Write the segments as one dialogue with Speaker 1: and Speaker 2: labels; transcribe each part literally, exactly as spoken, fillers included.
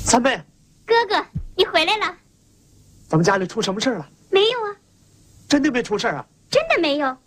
Speaker 1: 三妹，
Speaker 2: 哥哥，你回来了。
Speaker 1: 咱们家里出什么事了？
Speaker 2: 没有啊。
Speaker 1: 真的没出事啊？
Speaker 2: 真的没有。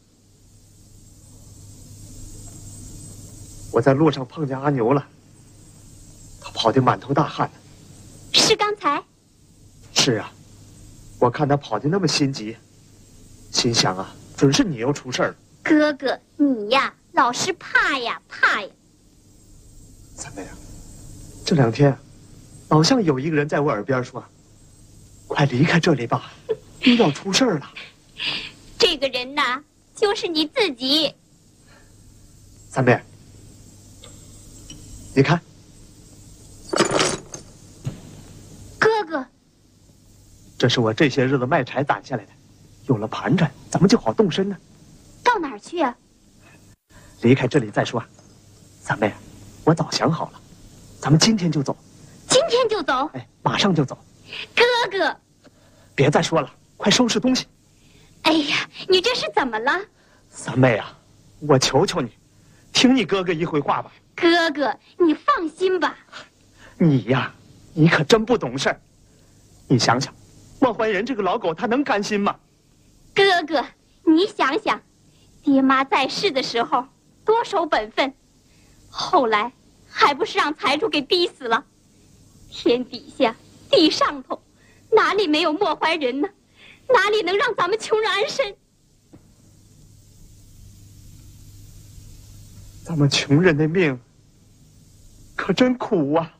Speaker 1: 我在路上碰见阿牛了，他跑得满头大汗的。
Speaker 2: 是刚才？
Speaker 1: 是啊，我看他跑得那么心急，心想啊，准是你又出事了。
Speaker 2: 哥哥，你呀，老是怕呀怕呀。
Speaker 1: 三妹啊，这两天，老像有一个人在我耳边说：“快离开这里吧，又要出事了。”
Speaker 2: 这个人呐，就是你自己。
Speaker 1: 三妹，你看，
Speaker 2: 哥哥，
Speaker 1: 这是我这些日子卖柴攒下来的，有了盘缠，咱们就好动身呢。
Speaker 2: 到哪儿去啊？
Speaker 1: 离开这里再说。三妹，我早想好了，咱们今天就走。
Speaker 2: 今天就走？
Speaker 1: 哎，马上就走。
Speaker 2: 哥哥，
Speaker 1: 别再说了，快收拾东西。
Speaker 2: 哎呀，你这是怎么了？
Speaker 1: 三妹啊，我求求你，听你哥哥一回话吧。
Speaker 2: 哥哥，你放心吧。
Speaker 1: 你呀，你可真不懂事儿。你想想，孟怀仁这个老狗，他能甘心吗？
Speaker 2: 哥哥，你想想，爹妈在世的时候多守本分，后来还不是让财主给逼死了？天底下地上头，哪里没有莫怀仁呢？哪里能让咱们穷人安身？
Speaker 1: 咱们穷人的命可真苦啊！